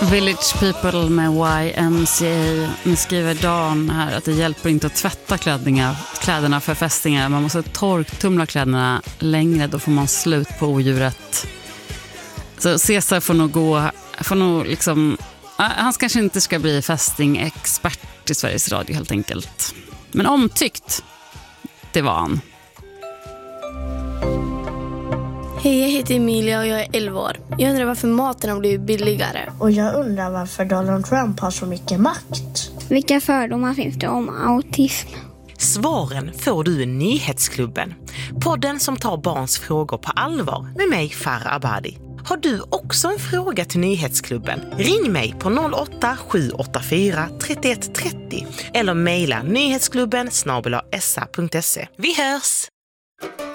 Village People med YMCA. Nu skriver Dan här att det hjälper inte att tvätta kläderna för fästingar. Man måste torktumla kläderna längre, då får man slut på odjuret. Så Cesar får nog liksom, han kanske inte ska bli fästingexpert i Sveriges Radio helt enkelt. Men omtyckt, det var han. Hej, jag heter Emilia och jag är 11 år. Jag undrar varför maten har blivit billigare. Och jag undrar varför Donald Trump har så mycket makt. Vilka fördomar finns det om autism? Svaren får du i Nyhetsklubben. Podden som tar barns frågor på allvar med mig, Farah Abadi. Har du också en fråga till Nyhetsklubben? Ring mig på 08-784 3130 eller mejla nyhetsklubben @sa.se. Vi hörs!